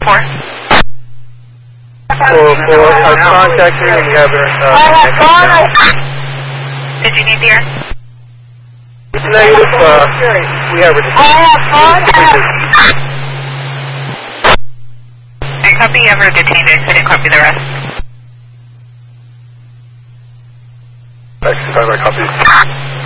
I'm contacting and we have Did you need the air? Negative, we have I copy, ever detained. I couldn't copy the rest. I copy.